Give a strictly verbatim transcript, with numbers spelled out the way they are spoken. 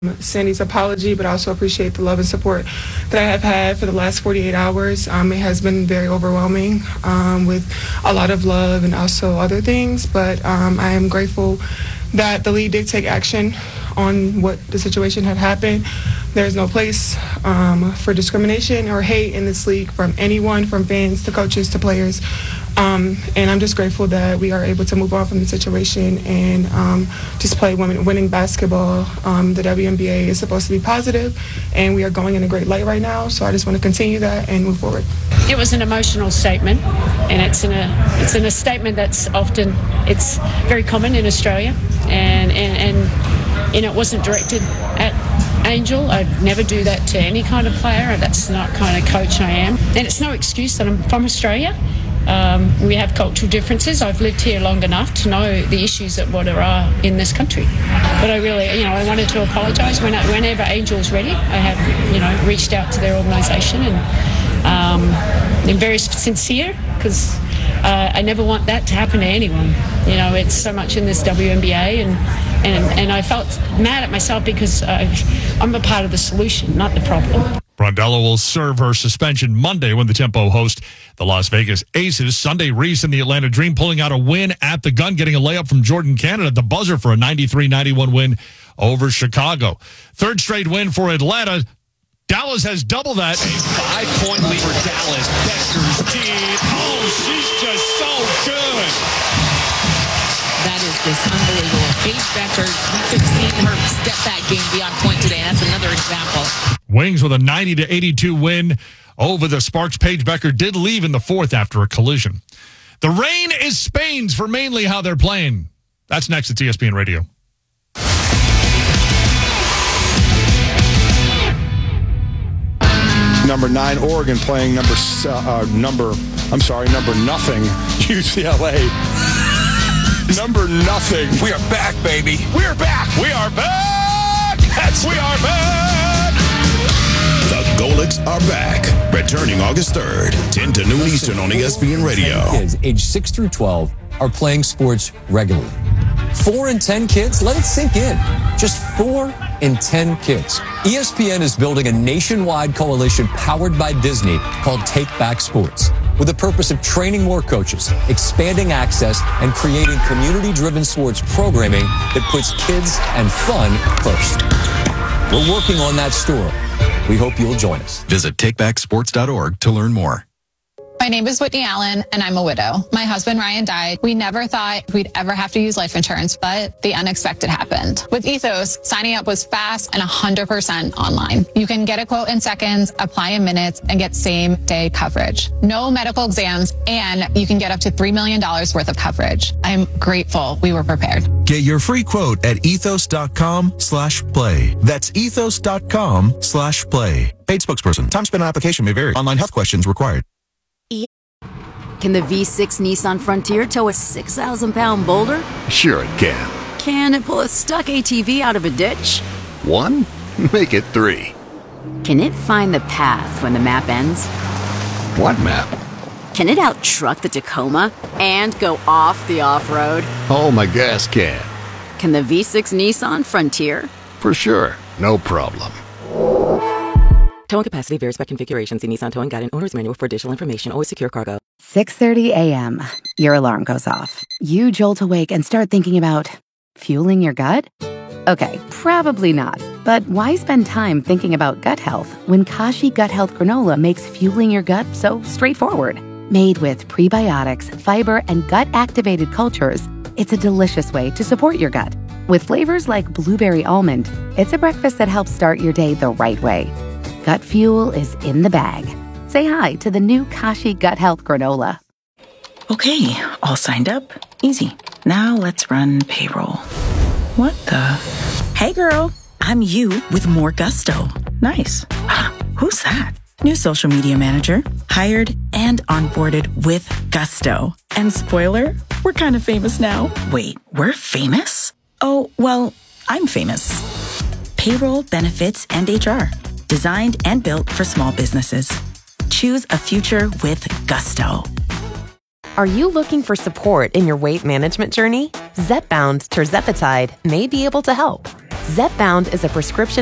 Sandy's apology, but I also appreciate the love and support that I have had for the last forty-eight hours. Um, it has been very overwhelming um, with a lot of love and also other things, but um, I am grateful that the league did take action on what the situation had happened. There's no place um, for discrimination or hate in this league from anyone, from fans to coaches to players. Um, and I'm just grateful that we are able to move on from the situation and um, just play women winning basketball. Um, the W N B A is supposed to be positive, and we are going in a great light right now. So I just want to continue that and move forward. It was an emotional statement, and it's in a it's in a statement that's often it's very common in Australia, and and and, and it wasn't directed at Angel. I'd never do that to any kind of player. That's not the kind of coach I am, and it's no excuse that I'm from Australia. Um, we have cultural differences. I've lived here long enough to know the issues that what there are in this country. But I really, you know, I wanted to apologise when, whenever Angel's ready. I have, you know, reached out to their organisation and um, I'm very sincere because uh, I never want that to happen to anyone. You know, it's so much in this W N B A, and and, and I felt mad at myself because I, I'm a part of the solution, not the problem. Brondello will serve her suspension Monday when the Tempo host the Las Vegas Aces. Sunday, Reese and the Atlanta Dream pulling out a win at the gun, getting a layup from Jordan Cannon at the buzzer for a ninety-three ninety-one win over Chicago. Third straight win for Atlanta. Dallas has double that. A five-point lead for Dallas. Becker's deep. Oh, she's just so good. That is just unbelievable. Paige Becker, we could see her step that game beyond point today, and that's another example. Wings with a ninety to eighty-two win over the Sparks. Paige Becker did leave in the fourth after a collision. The rain is Spain's for mainly how they're playing. That's next at E S P N Radio. Number nine, Oregon playing number, uh, number, I'm sorry, number nothing, U C L A. Number nothing. We are back, baby. We are back. We are back. That's we are back. The Golics are back. Returning August third, ten to noon Eastern on E S P N Radio. Kids aged six through twelve are playing sports regularly. Four in ten kids, let it sink in. Just four in ten kids. E S P N is building a nationwide coalition powered by Disney called Take Back Sports, with the purpose of training more coaches, expanding access, and creating community-driven sports programming that puts kids and fun first. We're working on that story. We hope you'll join us. Visit take back sports dot org to learn more. My name is Whitney Allen, and I'm a widow. My husband, Ryan, died. We never thought we'd ever have to use life insurance, but the unexpected happened. With Ethos, signing up was fast and one hundred percent online. You can get a quote in seconds, apply in minutes, and get same-day coverage. No medical exams, and you can get up to three million dollars worth of coverage. I'm grateful we were prepared. Get your free quote at ethos.com slash play. That's ethos.com slash play. Paid spokesperson. Time spent on application may vary. Online health questions required. Can the V six Nissan Frontier tow a six thousand pound boulder? Sure it can. Can it pull a stuck A T V out of a ditch? One? Make it three. Can it find the path when the map ends? What map? Can it out-truck the Tacoma and go off the off-road? Oh, my gas can. Can the V six Nissan Frontier? For sure. No problem. Towing capacity varies by configuration. See Nissan Towing Guide and Owner's Manual for additional information. Always secure cargo. six thirty a.m. Your alarm goes off. You jolt awake and start thinking about fueling your gut? Okay, probably not. But why spend time thinking about gut health when Kashi Gut Health Granola makes fueling your gut so straightforward? Made with prebiotics, fiber, and gut-activated cultures, it's a delicious way to support your gut. With flavors like blueberry almond, it's a breakfast that helps start your day the right way. Gut fuel is in the bag. Say hi to the new Kashi Gut Health Granola. Okay, all signed up. Easy. Now let's run payroll. What the? Hey girl, I'm you with more gusto. Nice. Who's that? New social media manager. Hired and onboarded with gusto. And spoiler, we're kind of famous now. Wait, we're famous? Oh, well, I'm famous. Payroll, benefits, and H R. Designed and built for small businesses. Choose a future with gusto. Are you looking for support in your weight management journey? Zepbound tirzepatide may be able to help. Zepbound is a prescription